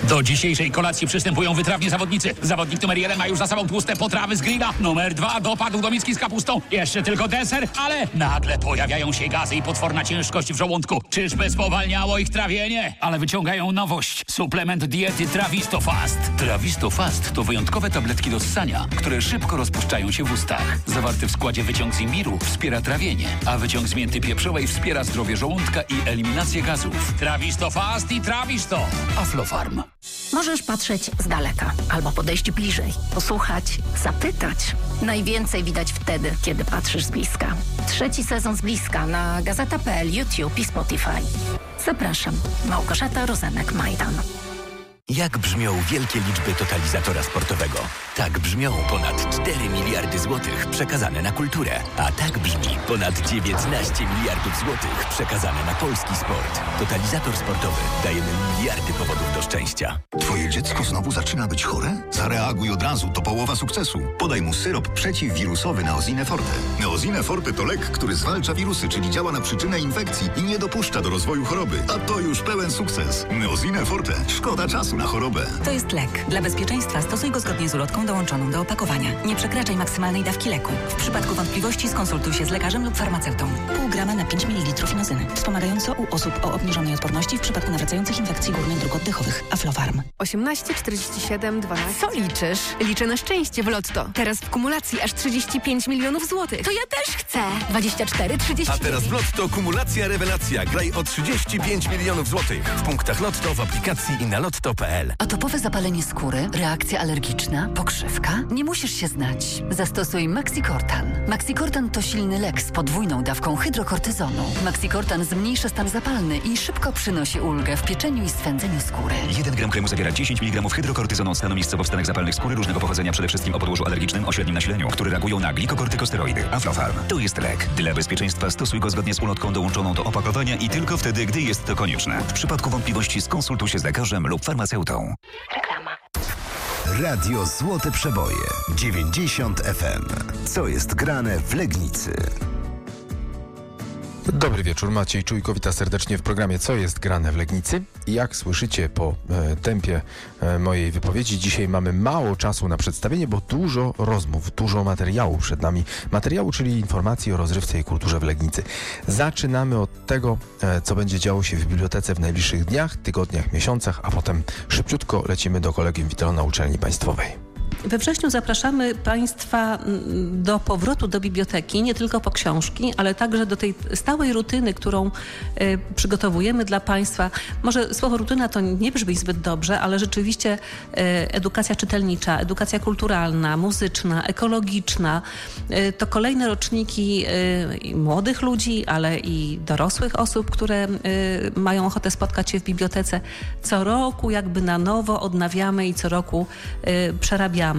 Do dzisiejszej kolacji przystępują wytrawni zawodnicy. Zawodnik numer 1 ma już za sobą tłuste potrawy z grilla. Numer 2 dopadł do miski z kapustą. Jeszcze tylko deser, ale nagle pojawiają się gazy i potworna ciężkość w żołądku. Czyżby spowalniało ich trawienie? Ale wyciągają nowość. Suplement diety Trawisto Fast. Trawisto Fast to wyjątkowe tabletki do ssania, które szybko rozpuszczają się w ustach. Zawarty w składzie wyciąg z imbiru wspiera trawienie, a wyciąg z mięty pieprzowej wspiera zdrowie żołądka i eliminację gazów. Trawisto Fast i Trawisto. Aflofarm. Możesz patrzeć z daleka albo podejść bliżej, posłuchać, zapytać. Najwięcej widać wtedy, kiedy patrzysz z bliska. 3. sezon z bliska na Gazeta.pl, YouTube i Spotify. Zapraszam. Małgorzata Rozenek-Majdan. Jak brzmią wielkie liczby totalizatora sportowego? Tak brzmią ponad 4 miliardy złotych przekazane na kulturę. A tak brzmi ponad 19 miliardów złotych przekazane na polski sport. Totalizator sportowy. Dajemy miliardy powodów do szczęścia. Twoje dziecko znowu zaczyna być chore? Zareaguj od razu, to połowa sukcesu. Podaj mu syrop przeciwwirusowy Neosine Forte. Neosine Forte to lek, który zwalcza wirusy, czyli działa na przyczynę infekcji i nie dopuszcza do rozwoju choroby. A to już pełen sukces. Neosine Forte. Szkoda czasu na chorobę. To jest lek. Dla bezpieczeństwa stosuj go zgodnie z ulotką dołączoną do opakowania. Nie przekraczaj maksymalnej dawki leku. W przypadku wątpliwości skonsultuj się z lekarzem lub farmaceutą. Pół grama na 5 ml inozyny. Wspomagająco u osób o obniżonej odporności w przypadku nawracających infekcji górnych dróg oddechowych. Aflofarm. 18 47 12. Co liczysz? Liczę na szczęście w Lotto. Teraz w kumulacji aż 35 milionów złotych. To ja też chcę. 24 30. A teraz w Lotto kumulacja rewelacja. Graj o 35 milionów złotych. W punktach Lotto, w aplikacji i na lotto.pl. Atopowe zapalenie skóry, reakcja alergiczna, pokrzywka? Nie musisz się znać. Zastosuj Maxicortan. Maxicortan to silny lek z podwójną dawką hydrokortyzonu. Maxicortan zmniejsza stan zapalny i szybko przynosi ulgę w pieczeniu i swędzeniu skóry. 1 gram kremu zawiera 10 mg hydrokortyzonu stanowiskowo w stanach zapalnych skóry różnego pochodzenia, przede wszystkim o podłożu alergicznym o średnim nasileniu, które reagują na glikokortykosteroidy. Aflofarm. To jest lek. Dla bezpieczeństwa stosuj go zgodnie z ulotką dołączoną do opakowania i tylko wtedy, gdy jest to konieczne. W przypadku wątpliwości skonsultuj się z lekarzem lub farmaceutą. Reklama. Radio Złote Przeboje 90 FM. Co jest grane w Legnicy? Dobry wieczór, Maciej Czujko, witam serdecznie w programie Co jest grane w Legnicy. I jak słyszycie po tempie mojej wypowiedzi, dzisiaj mamy mało czasu na przedstawienie, bo dużo rozmów, dużo materiału przed nami. Materiału, czyli informacji o rozrywce i kulturze w Legnicy. Zaczynamy od tego, co będzie działo się w bibliotece w najbliższych dniach, tygodniach, miesiącach, a potem szybciutko lecimy do Kolegium Witelo na Uczelni Państwowej. We wrześniu zapraszamy Państwa do powrotu do biblioteki, nie tylko po książki, ale także do tej stałej rutyny, którą przygotowujemy dla Państwa. Może słowo rutyna to nie brzmi zbyt dobrze, ale rzeczywiście edukacja czytelnicza, edukacja kulturalna, muzyczna, ekologiczna, to kolejne roczniki młodych ludzi, ale i dorosłych osób, które mają ochotę spotkać się w bibliotece. Co roku jakby na nowo odnawiamy i co roku przerabiamy.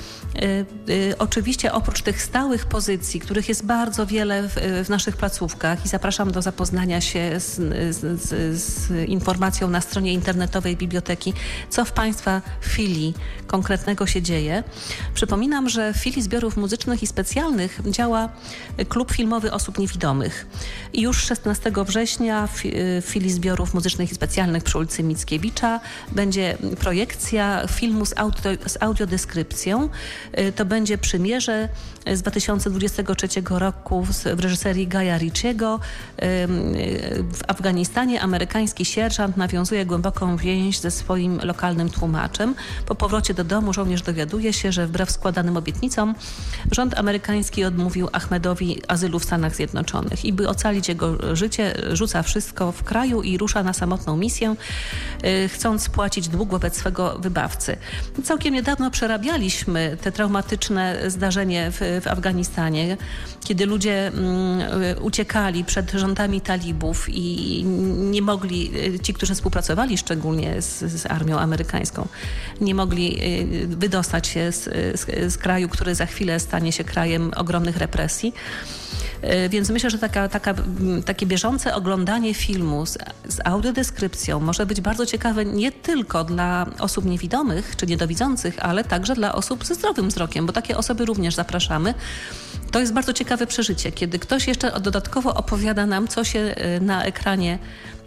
Oczywiście oprócz tych stałych pozycji, których jest bardzo wiele w naszych placówkach i zapraszam do zapoznania się z informacją na stronie internetowej biblioteki, co w Państwa filii konkretnego się dzieje. Przypominam, że w filii zbiorów muzycznych i specjalnych działa Klub Filmowy Osób Niewidomych. I już 16 września w filii zbiorów muzycznych i specjalnych przy ulicy Mickiewicza będzie projekcja filmu z audiodeskrypcją. To będzie Przymierze z 2023 roku w reżyserii Gaja Ritchiego. W Afganistanie amerykański sierżant nawiązuje głęboką więź ze swoim lokalnym tłumaczem. Po powrocie do domu żołnierz dowiaduje się, że wbrew składanym obietnicom rząd amerykański odmówił Ahmedowi azylu w Stanach Zjednoczonych. I by ocalić jego życie, rzuca wszystko w kraju i rusza na samotną misję, chcąc spłacić dług wobec swego wybawcy. Całkiem niedawno przerabialiśmy te traumatyczne zdarzenie w Afganistanie, kiedy ludzie uciekali przed rządami talibów i nie mogli, ci, którzy współpracowali szczególnie z armią amerykańską, nie mogli wydostać się z kraju, który za chwilę stanie się krajem ogromnych represji. Więc myślę, że takie bieżące oglądanie filmu z audiodeskrypcją może być bardzo ciekawe nie tylko dla osób niewidomych czy niedowidzących, ale także dla osób ze zdrowym wzrokiem, bo takie osoby również zapraszamy. To jest bardzo ciekawe przeżycie, kiedy ktoś jeszcze dodatkowo opowiada nam, co się na ekranie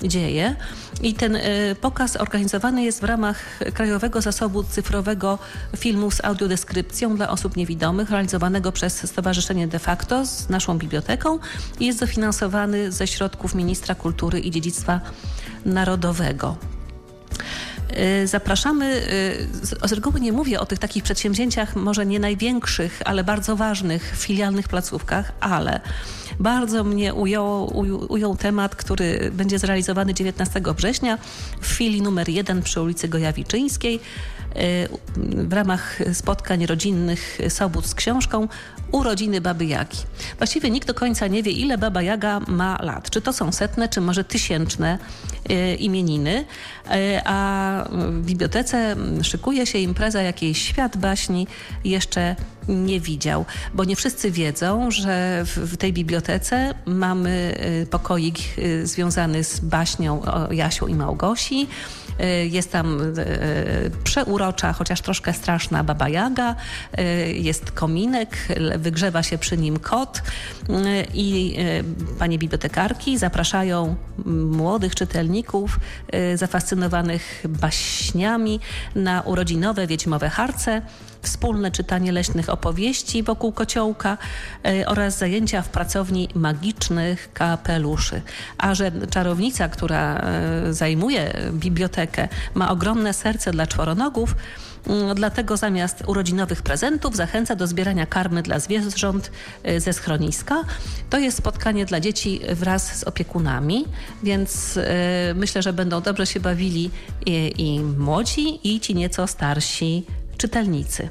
dzieje. I ten pokaz organizowany jest w ramach Krajowego Zasobu Cyfrowego Filmu z audiodeskrypcją dla osób niewidomych, realizowanego przez Stowarzyszenie De Facto z naszą biblioteką i jest dofinansowany ze środków Ministra Kultury i Dziedzictwa Narodowego. Zapraszamy, z reguły nie mówię o tych takich przedsięwzięciach, może nie największych, ale bardzo ważnych filialnych placówkach, ale bardzo mnie ujął temat, który będzie zrealizowany 19 września w filii numer 1 przy ulicy Gojawiczyńskiej w ramach spotkań rodzinnych Sobót z książką Urodziny Baby Jagi. Właściwie nikt do końca nie wie, ile Baba Jaga ma lat. Czy to są 100, czy może 1000 imieniny. A w bibliotece szykuje się impreza, jakiej świat baśni jeszcze nie widział. Bo nie wszyscy wiedzą, że w tej bibliotece mamy pokoik związany z baśnią o Jasiu i Małgosi. Jest tam przeurocza, chociaż troszkę straszna Baba Jaga, jest kominek, wygrzewa się przy nim kot i panie bibliotekarki zapraszają młodych czytelników zafascynowanych baśniami na urodzinowe wiedźmowe harce, wspólne czytanie leśnych opowieści wokół kociołka oraz zajęcia w pracowni magicznych kapeluszy. A że czarownica, która zajmuje bibliotekę, ma ogromne serce dla czworonogów, dlatego zamiast urodzinowych prezentów zachęca do zbierania karmy dla zwierząt ze schroniska. To jest spotkanie dla dzieci wraz z opiekunami, więc myślę, że będą dobrze się bawili i młodzi, i ci nieco starsi czytelnicy.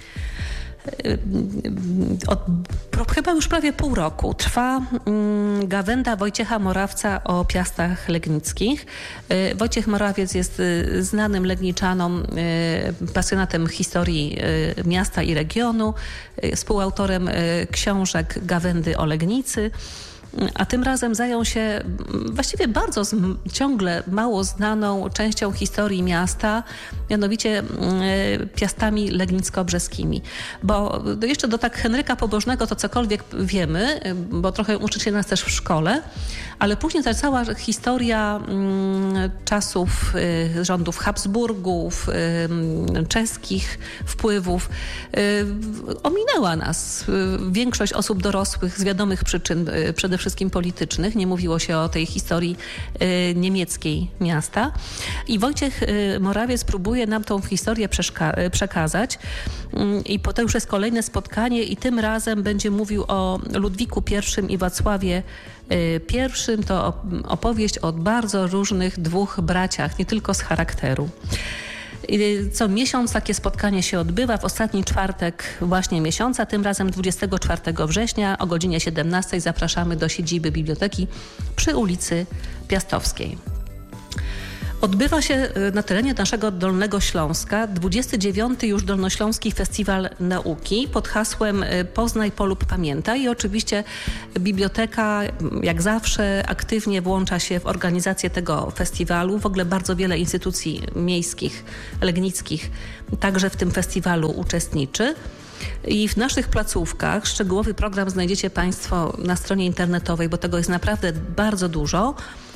Chyba już prawie pół roku trwa gawenda Wojciecha Morawca o Piastach Legnickich. Wojciech Morawiec jest znanym Legniczanom, pasjonatem historii miasta i regionu, współautorem książek Gawędy o Legnicy. A tym razem zajął się właściwie bardzo ciągle mało znaną częścią historii miasta, mianowicie Piastami Legnicko-Brzeskimi. Bo jeszcze do tak Henryka Pobożnego to cokolwiek wiemy, bo trochę uczy się nas też w szkole, ale później ta cała historia czasów rządów Habsburgów, czeskich wpływów ominęła nas. Większość osób dorosłych z wiadomych przyczyn, przede wszystkim politycznych, nie mówiło się o tej historii niemieckiej miasta. I Wojciech Morawiec próbuje nam tą historię przekazać. I to już jest kolejne spotkanie i tym razem będzie mówił o Ludwiku I i Wacławie I. To opowieść o bardzo różnych dwóch braciach, nie tylko z charakteru. Co miesiąc takie spotkanie się odbywa, w ostatni czwartek właśnie miesiąca, tym razem 24 września o godzinie 17 zapraszamy do siedziby biblioteki przy ulicy Piastowskiej. Odbywa się na terenie naszego Dolnego Śląska 29. już Dolnośląski Festiwal Nauki pod hasłem Poznaj, polub, pamiętaj. I oczywiście biblioteka jak zawsze aktywnie włącza się w organizację tego festiwalu. W ogóle bardzo wiele instytucji miejskich, legnickich także w tym festiwalu uczestniczy. I w naszych placówkach szczegółowy program znajdziecie Państwo na stronie internetowej, bo tego jest naprawdę bardzo dużo.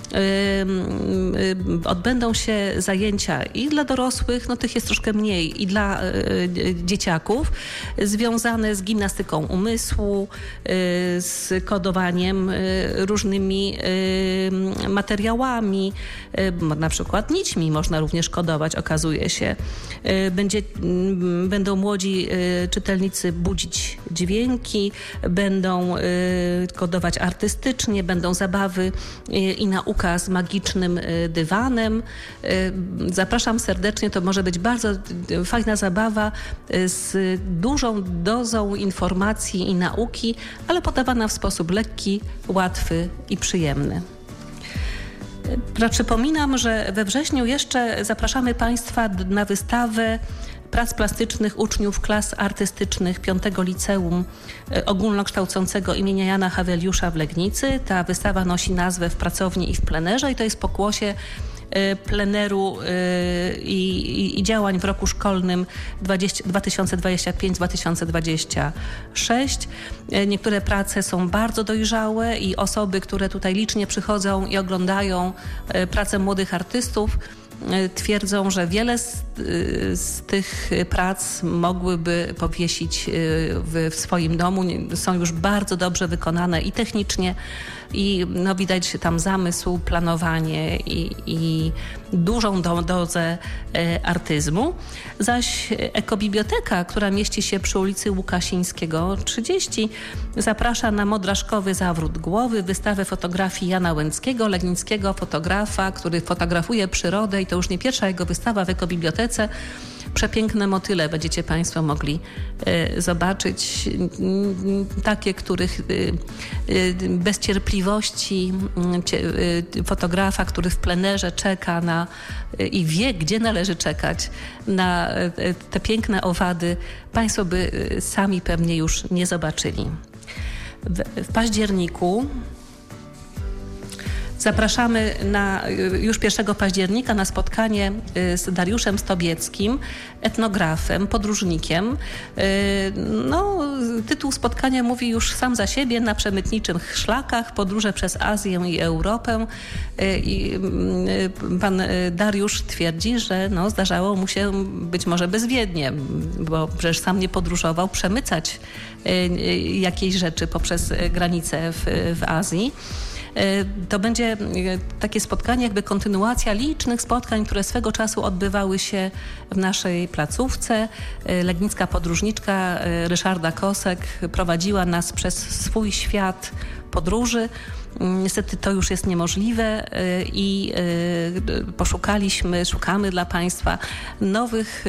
Odbędą się zajęcia i dla dorosłych, no tych jest troszkę mniej, i dla dzieciaków, związane z gimnastyką umysłu, z kodowaniem różnymi materiałami, na przykład nićmi można również kodować, okazuje się. Będą młodzi czytelnicy budzić dźwięki, będą kodować artystycznie, będą zabawy i nauka z magicznym dywanem. Zapraszam serdecznie, to może być bardzo fajna zabawa z dużą dozą informacji i nauki, ale podawana w sposób lekki, łatwy i przyjemny. Przypominam, że we wrześniu jeszcze zapraszamy Państwa na wystawę prac plastycznych uczniów klas artystycznych 5 Liceum Ogólnokształcącego imienia Jana Haweliusza w Legnicy. Ta wystawa nosi nazwę W pracowni i w plenerze i to jest pokłosie pleneru i działań w roku szkolnym 2025-2026. Niektóre prace są bardzo dojrzałe i osoby, które tutaj licznie przychodzą i oglądają pracę młodych artystów, twierdzą, że wiele z tych prac mogłyby powiesić w swoim domu. Są już bardzo dobrze wykonane i technicznie, i widać tam zamysł, planowanie i dużą dozę artyzmu. Zaś ekobiblioteka, która mieści się przy ulicy Łukasińskiego 30, zaprasza na modraszkowy zawrót głowy, wystawę fotografii Jana Łęckiego, legnickiego fotografa, który fotografuje przyrodę i to już nie pierwsza jego wystawa w ekobibliotece. Przepiękne motyle będziecie Państwo mogli zobaczyć. Takie, których bez cierpliwości fotografa, który w plenerze czeka i wie, gdzie należy czekać na te piękne owady, Państwo by sami pewnie już nie zobaczyli. W październiku zapraszamy już 1 października na spotkanie z Dariuszem Stobieckim, etnografem, podróżnikiem. Tytuł spotkania mówi już sam za siebie: na przemytniczych szlakach, podróże przez Azję i Europę. I pan Dariusz twierdzi, że zdarzało mu się być może bezwiednie, bo przecież sam nie podróżował, przemycać jakieś rzeczy poprzez granicę w Azji. To będzie takie spotkanie, jakby kontynuacja licznych spotkań, które swego czasu odbywały się w naszej placówce. Legnicka podróżniczka Ryszarda Kosek prowadziła nas przez swój świat podróży. Niestety to już jest niemożliwe i szukamy dla Państwa nowych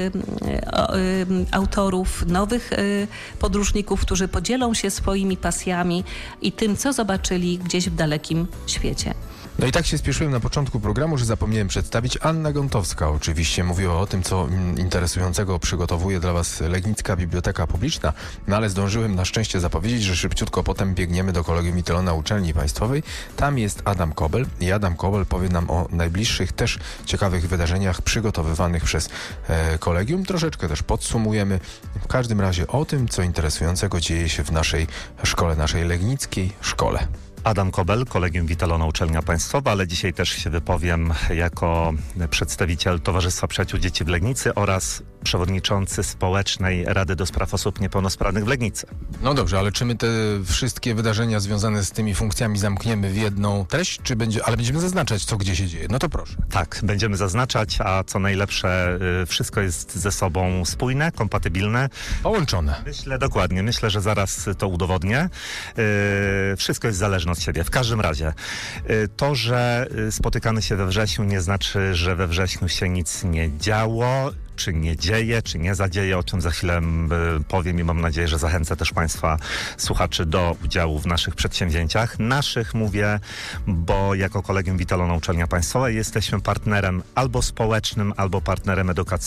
autorów, nowych podróżników, którzy podzielą się swoimi pasjami i tym, co zobaczyli gdzieś w dalekim świecie. No i tak się spieszyłem na początku programu, że zapomniałem przedstawić. Anna Gontowska oczywiście mówiła o tym, co interesującego przygotowuje dla Was Legnicka Biblioteka Publiczna, ale zdążyłem na szczęście zapowiedzieć, że szybciutko potem biegniemy do Kolegium Wittelona Uczelni Państwowej. Tam jest Adam Kobel i Adam Kobel powie nam o najbliższych też ciekawych wydarzeniach przygotowywanych przez Kolegium. Troszeczkę też podsumujemy. W każdym razie o tym, co interesującego dzieje się w naszej szkole, naszej legnickiej szkole. Adam Kobel, Kolegium Wittelona Uczelnia Państwowa, ale dzisiaj też się wypowiem jako przedstawiciel Towarzystwa Przyjaciół Dzieci w Legnicy oraz przewodniczący Społecznej Rady do Spraw Osób Niepełnosprawnych w Legnicy. No dobrze, ale czy my te wszystkie wydarzenia związane z tymi funkcjami zamkniemy w jedną treść, ale będziemy zaznaczać, co gdzie się dzieje? No to proszę. Tak, będziemy zaznaczać, a co najlepsze, wszystko jest ze sobą spójne, kompatybilne. Połączone. Myślę, że zaraz to udowodnię. Wszystko jest zależne od siebie. W każdym razie, to, że spotykamy się we wrześniu, nie znaczy, że we wrześniu się nic nie działo, czy nie dzieje, czy nie zadzieje, o czym za chwilę powiem i mam nadzieję, że zachęcę też Państwa słuchaczy do udziału w naszych przedsięwzięciach. Naszych mówię, bo jako Kolegium Wittelona Uczelnia Państwowa jesteśmy partnerem albo społecznym, albo partnerem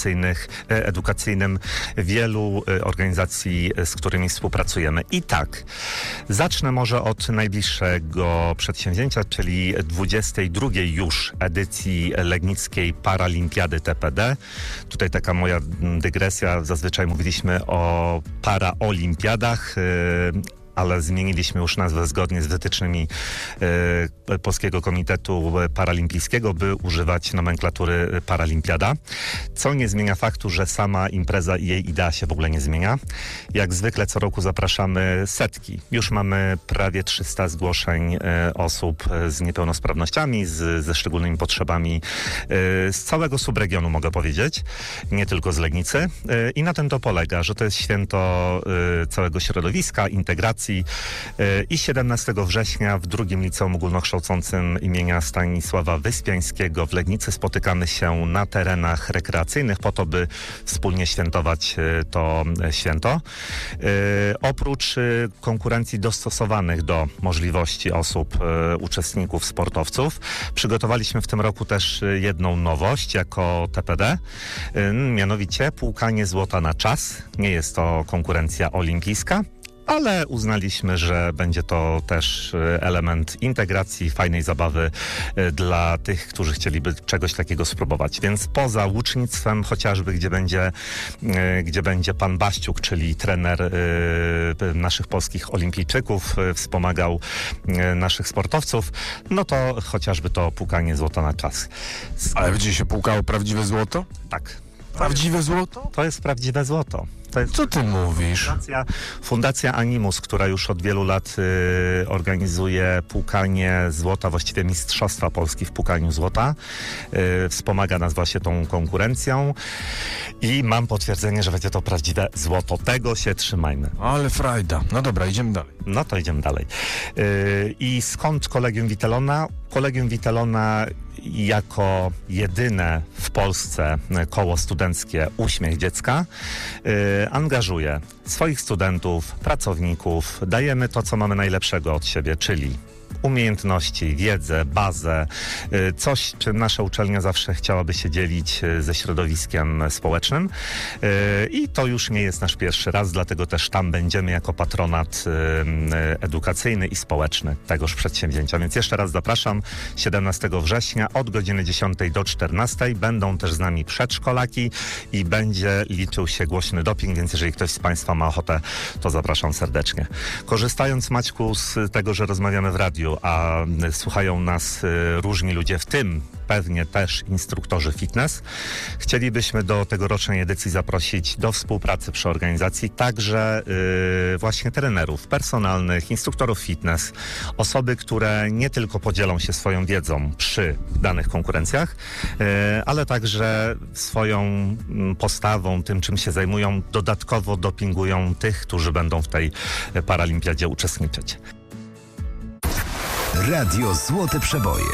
edukacyjnym wielu organizacji, z którymi współpracujemy. I tak, zacznę może od najbliższego przedsięwzięcia, czyli 22 już edycji Legnickiej Paralimpiady TPD. Tutaj taka moja dygresja, zazwyczaj mówiliśmy o paraolimpiadach, ale zmieniliśmy już nazwę zgodnie z wytycznymi Polskiego Komitetu Paralimpijskiego, by używać nomenklatury Paralimpiada, co nie zmienia faktu, że sama impreza i jej idea się w ogóle nie zmienia. Jak zwykle co roku zapraszamy setki. Już mamy prawie 300 zgłoszeń osób z niepełnosprawnościami, ze szczególnymi potrzebami z całego subregionu, mogę powiedzieć, nie tylko z Legnicy. I na tym to polega, że to jest święto całego środowiska, integracji. I 17 września w drugim liceum ogólnokształcącym imienia Stanisława Wyspiańskiego w Legnicy spotykamy się na terenach rekreacyjnych po to, by wspólnie świętować to święto. Oprócz konkurencji dostosowanych do możliwości osób, uczestników, sportowców, przygotowaliśmy w tym roku też jedną nowość jako TPD, mianowicie płukanie złota na czas. Nie jest to konkurencja olimpijska, ale uznaliśmy, że będzie to też element integracji, fajnej zabawy dla tych, którzy chcieliby czegoś takiego spróbować. Więc poza łucznictwem chociażby, gdzie będzie pan Baściuk, czyli trener naszych polskich olimpijczyków, wspomagał naszych sportowców, no to chociażby to pukanie złota na czas. Ale będzie się pukało prawdziwe złoto? Tak. Prawdziwe złoto? To jest prawdziwe złoto. Co ty mówisz? Fundacja Animus, która już od wielu lat organizuje płukanie złota, właściwie Mistrzostwa Polski w płukaniu złota. Wspomaga nas właśnie tą konkurencją i mam potwierdzenie, że będzie to prawdziwe złoto. Tego się trzymajmy. Ale frajda. No dobra, idziemy dalej. No to idziemy dalej. I skąd Collegium Vitellona? Collegium Vitellona jako jedyne w Polsce koło studenckie Uśmiech Dziecka angażuje swoich studentów, pracowników. Dajemy to, co mamy najlepszego od siebie, czyli umiejętności, wiedzę, bazę, coś, czym nasza uczelnia zawsze chciałaby się dzielić ze środowiskiem społecznym. I to już nie jest nasz pierwszy raz, dlatego też tam będziemy jako patronat edukacyjny i społeczny tegoż przedsięwzięcia. Więc jeszcze raz zapraszam, 17 września od godziny 10 do 14 będą też z nami przedszkolaki i będzie liczył się głośny doping, więc jeżeli ktoś z Państwa ma ochotę, to zapraszam serdecznie. Korzystając, Maćku, z tego, że rozmawiamy w radiu, a słuchają nas różni ludzie, w tym pewnie też instruktorzy fitness, chcielibyśmy do tegorocznej edycji zaprosić do współpracy przy organizacji także właśnie trenerów personalnych, instruktorów fitness, osoby, które nie tylko podzielą się swoją wiedzą przy danych konkurencjach, ale także swoją postawą, tym czym się zajmują, dodatkowo dopingują tych, którzy będą w tej paralimpiadzie uczestniczyć. Radio Złote Przeboje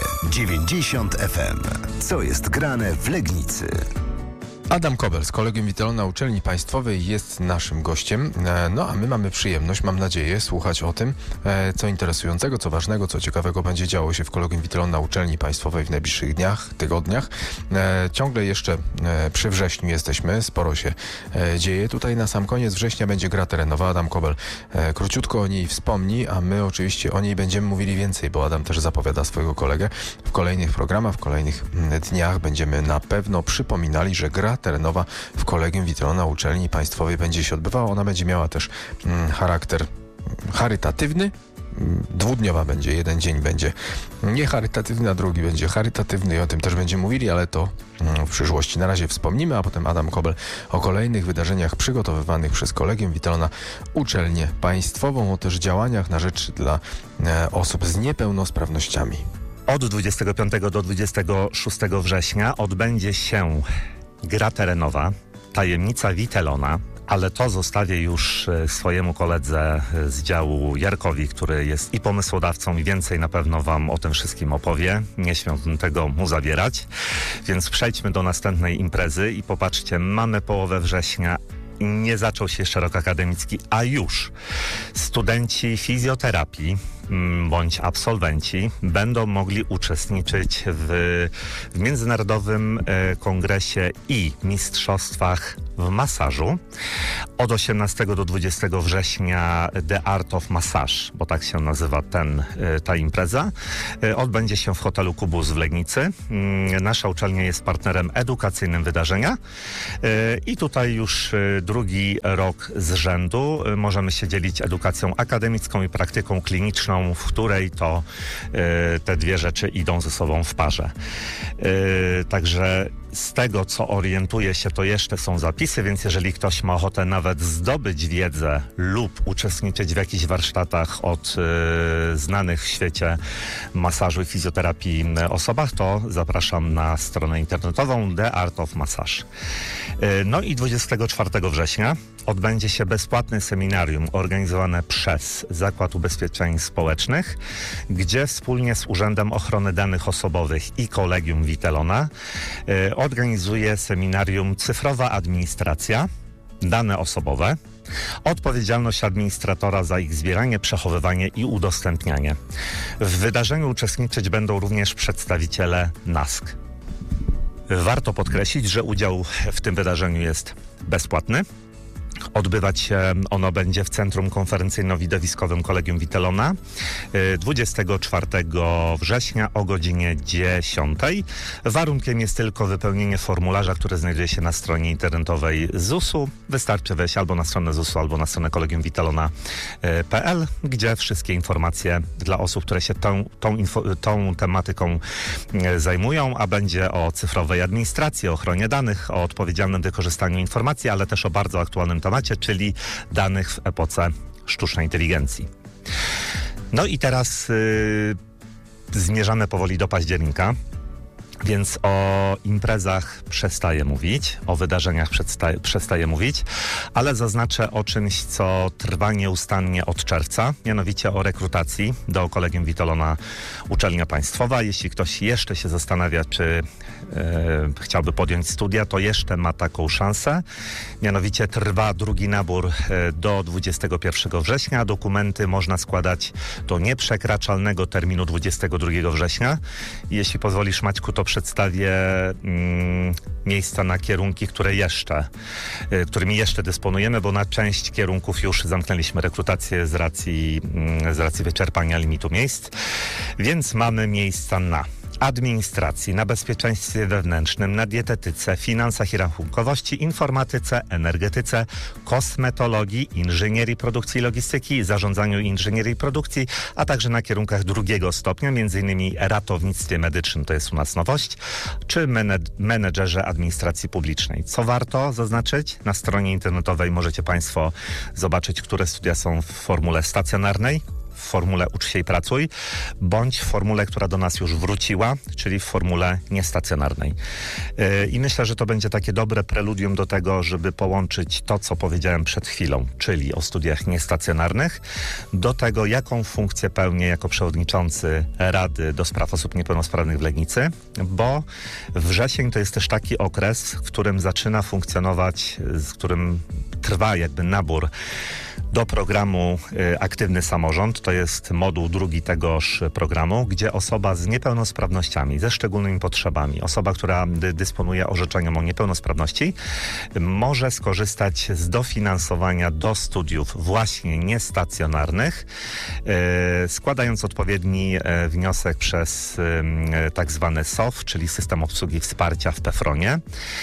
90 FM. Co jest grane w Legnicy? Adam Kobel z Collegium Vitellona Uczelni Państwowej jest naszym gościem. No a my mamy przyjemność, mam nadzieję, słuchać o tym, co interesującego, co ważnego, co ciekawego będzie działo się w Collegium Vitellona Uczelni Państwowej w najbliższych dniach, tygodniach. Ciągle jeszcze przy wrześniu jesteśmy, sporo się dzieje. Tutaj na sam koniec września będzie gra terenowa. Adam Kobel króciutko o niej wspomni, a my oczywiście o niej będziemy mówili więcej, bo Adam też zapowiada swojego kolegę. W kolejnych programach, w kolejnych dniach będziemy na pewno przypominali, że gra terenowa w Collegium Vitellona Uczelni Państwowej będzie się odbywała. Ona będzie miała też charakter charytatywny. Dwudniowa będzie, jeden dzień będzie niecharytatywny, a drugi będzie charytatywny i o tym też będziemy mówili, ale to w przyszłości. Na razie wspomnimy, a potem Adam Kobel o kolejnych wydarzeniach przygotowywanych przez Collegium Vitellona Uczelnię Państwową, o też działaniach na rzecz dla osób z niepełnosprawnościami. Od 25 do 26 września odbędzie się gra terenowa, tajemnica Vitellona, ale to zostawię już swojemu koledze z działu Jarkowi, który jest i pomysłodawcą i więcej na pewno wam o tym wszystkim opowie. Nie śmiem tego mu zabierać, więc przejdźmy do następnej imprezy i popatrzcie, mamy połowę września, nie zaczął się jeszcze rok akademicki, a już studenci fizjoterapii bądź absolwenci będą mogli uczestniczyć w Międzynarodowym Kongresie i Mistrzostwach w masażu. Od 18 do 20 września The Art of Massage, bo tak się nazywa ta impreza, odbędzie się w hotelu Kubus w Legnicy. Nasza uczelnia jest partnerem edukacyjnym wydarzenia i tutaj już drugi rok z rzędu możemy się dzielić edukacją akademicką i praktyką kliniczną, w której to te dwie rzeczy idą ze sobą w parze. Także z tego, co orientuję się, to jeszcze są zapisy, więc jeżeli ktoś ma ochotę nawet zdobyć wiedzę lub uczestniczyć w jakichś warsztatach od znanych w świecie masażu i fizjoterapii osobach, to zapraszam na stronę internetową The Art of Massage. No i 24 września odbędzie się bezpłatne seminarium organizowane przez Zakład Ubezpieczeń Społecznych, gdzie wspólnie z Urzędem Ochrony Danych Osobowych i Collegium Vitellona organizuje seminarium Cyfrowa Administracja, Dane Osobowe, odpowiedzialność administratora za ich zbieranie, przechowywanie i udostępnianie. W wydarzeniu uczestniczyć będą również przedstawiciele NASK. Warto podkreślić, że udział w tym wydarzeniu jest bezpłatny. Odbywać się ono będzie w Centrum Konferencyjno-Widowiskowym Kolegium Witellona 24 września o godzinie 10. Warunkiem jest tylko wypełnienie formularza, który znajduje się na stronie internetowej ZUS-u. Wystarczy wejść albo na stronę ZUS-u, albo na stronę kolegiumwitellona.pl, gdzie wszystkie informacje dla osób, które się tą tematyką zajmują, a będzie o cyfrowej administracji, o ochronie danych, o odpowiedzialnym wykorzystaniu informacji, ale też o bardzo aktualnym temacie, czyli danych w epoce sztucznej inteligencji. No i teraz zmierzamy powoli do października, więc o imprezach przestaję mówić, o wydarzeniach przestaję mówić, ale zaznaczę o czymś, co trwa nieustannie od czerwca, mianowicie o rekrutacji do Kolegium Witellona Uczelnia Państwowa. Jeśli ktoś jeszcze się zastanawia, czy chciałby podjąć studia, to jeszcze ma taką szansę. Mianowicie trwa drugi nabór do 21 września. Dokumenty można składać do nieprzekraczalnego terminu 22 września. Jeśli pozwolisz, Maćku, to przedstawię miejsca na kierunki, którymi jeszcze dysponujemy, bo na część kierunków już zamknęliśmy rekrutację z racji wyczerpania limitu miejsc. Więc mamy miejsca na administracji, na bezpieczeństwie wewnętrznym, na dietetyce, finansach i rachunkowości, informatyce, energetyce, kosmetologii, inżynierii produkcji i logistyki, zarządzaniu inżynierii produkcji, a także na kierunkach drugiego stopnia, m.in. ratownictwie medycznym, to jest u nas nowość, czy menedżerze administracji publicznej. Co warto zaznaczyć? Na stronie internetowej możecie Państwo zobaczyć, które studia są w formule stacjonarnej, w formule Ucz się i pracuj, bądź w formule, która do nas już wróciła, czyli w formule niestacjonarnej. I myślę, że to będzie takie dobre preludium do tego, żeby połączyć to, co powiedziałem przed chwilą, czyli o studiach niestacjonarnych, do tego, jaką funkcję pełnię jako przewodniczący Rady do Spraw Osób Niepełnosprawnych w Legnicy, bo wrzesień to jest też taki okres, w którym zaczyna funkcjonować, w którym trwa jakby nabór do programu Aktywny Samorząd. To jest moduł drugi tegoż programu, gdzie osoba z niepełnosprawnościami, ze szczególnymi potrzebami, osoba, która dysponuje orzeczeniem o niepełnosprawności, może skorzystać z dofinansowania do studiów właśnie niestacjonarnych, składając odpowiedni wniosek przez tak zwany SOW, czyli System Obsługi Wsparcia w PFRON-ie.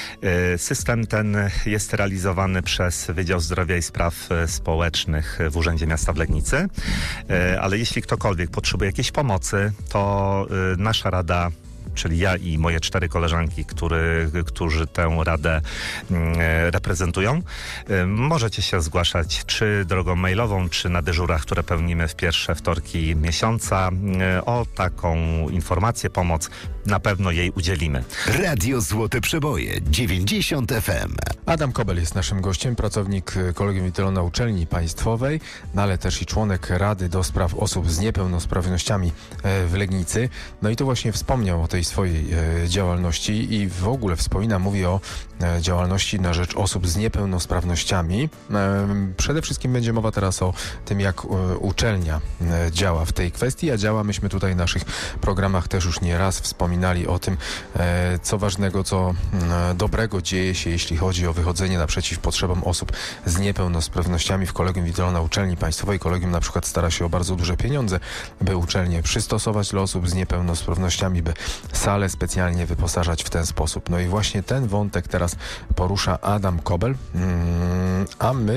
System ten jest realizowany przez Wydział Zdrowia i Spraw Społecznych w Urzędzie Miasta w Legnicy, ale jeśli ktokolwiek potrzebuje jakiejś pomocy, to nasza rada, czyli ja i moje 4 koleżanki, którzy tę radę reprezentują, możecie się zgłaszać czy drogą mailową, czy na dyżurach, które pełnimy w pierwsze wtorki miesiąca. O taką informację, pomoc na pewno jej udzielimy. Radio Złote Przeboje 90 FM. Adam Kobel jest naszym gościem, pracownik Kolegium Witellona Uczelni Państwowej, no ale też i członek Rady do Spraw Osób z Niepełnosprawnościami w Legnicy. No i tu właśnie wspomniał o tej swojej działalności i w ogóle mówi o działalności na rzecz osób z niepełnosprawnościami. Przede wszystkim będzie mowa teraz o tym, jak uczelnia działa w tej kwestii, a działa, myśmy tutaj w naszych programach też już nie raz wspominali o tym, co ważnego, co dobrego dzieje się, jeśli chodzi o wychodzenie naprzeciw potrzebom osób z niepełnosprawnościami w Kolegium Witellona Uczelni Państwowej. Kolegium na przykład stara się o bardzo duże pieniądze, by uczelnię przystosować dla osób z niepełnosprawnościami, by salę specjalnie wyposażać w ten sposób. No i właśnie ten wątek teraz porusza Adam Kobel, a my